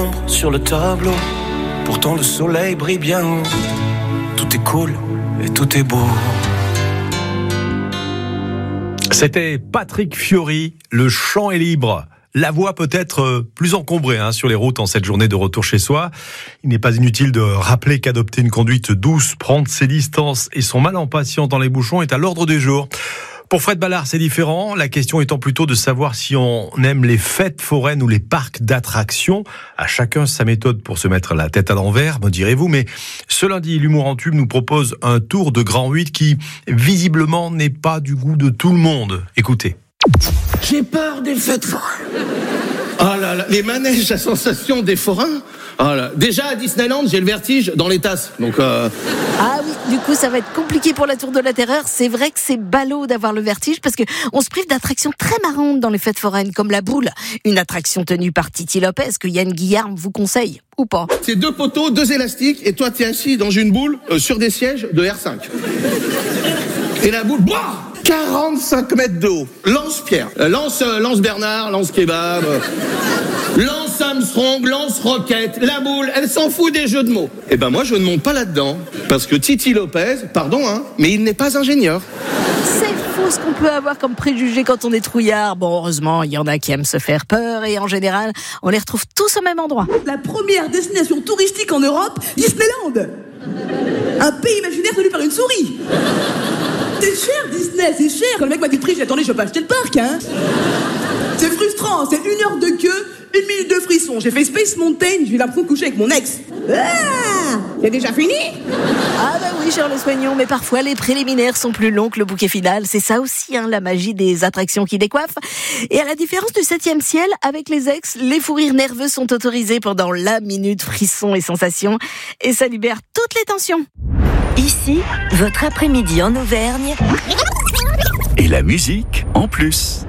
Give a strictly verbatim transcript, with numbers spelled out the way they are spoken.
Sur le tableau, pourtant le soleil brille bien haut. Tout est cool et tout est beau. C'était Patrick Fiori, le chant est libre. La voie peut être plus encombrée hein, sur les routes en cette journée de retour chez soi. Il n'est pas inutile de rappeler qu'adopter une conduite douce, prendre ses distances et son mal en patience dans les bouchons est à l'ordre du jour. Pour Fred Ballard, c'est différent. La question étant plutôt de savoir si on aime les fêtes foraines ou les parcs d'attractions. À chacun sa méthode pour se mettre la tête à l'envers, me direz-vous. Mais ce lundi, l'Humour en Tube nous propose un tour de Grand huit qui, visiblement, n'est pas du goût de tout le monde. Écoutez. J'ai peur des fêtes foraines. Ah là là, les manèges à sensation des forains. Ah là. Déjà à Disneyland, j'ai le vertige dans les tasses. Donc euh... Ah oui, du coup ça va être compliqué pour la Tour de la Terreur. C'est vrai que c'est ballot d'avoir le vertige parce que on se prive d'attractions très marrantes dans les fêtes foraines, comme la boule, une attraction tenue par Titi Lopez que Yann Guillarme vous conseille, ou pas. C'est deux poteaux, deux élastiques, et toi t'es assis dans une boule euh, sur des sièges de R cinq. Et la boule, boah quarante-cinq mètres de haut. Lance-Pierre, euh, lance, euh, lance Bernard, lance Kebab, euh, lance Armstrong, lance Rocket. La boule, elle s'en fout des jeux de mots. Eh ben moi, je ne monte pas là-dedans. Parce que Titi Lopez, pardon, hein, mais il n'est pas ingénieur. C'est faux ce qu'on peut avoir comme préjugé quand on est trouillard. Bon, heureusement, il y en a qui aiment se faire peur et en général, on les retrouve tous au même endroit. La première destination touristique en Europe, Disneyland. Un pays imaginaire tenu par une souris. C'est cher Disney, c'est cher. Quand le mec m'a dit le prix, j'ai dit attendez, je vais pas acheter le parc, hein. C'est frustrant, c'est une heure de queue, une minute de frisson. J'ai fait Space Mountain, j'ai eu l'impression de coucher avec mon ex. Ah, c'est déjà fini? Ah bah oui, Charles Soignon, mais parfois les préliminaires sont plus longs que le bouquet final. C'est ça aussi, hein, la magie des attractions qui décoiffent. Et à la différence du septième ciel, avec les ex, les fous rires nerveux sont autorisés pendant la minute frisson et sensation. Et ça libère toutes les tensions. Ici, votre après-midi en Auvergne. Et la musique en plus.